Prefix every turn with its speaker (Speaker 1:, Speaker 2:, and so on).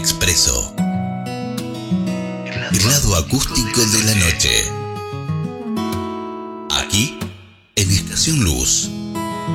Speaker 1: Expreso. El lado acústico de la noche. Aquí, en Estación Luz.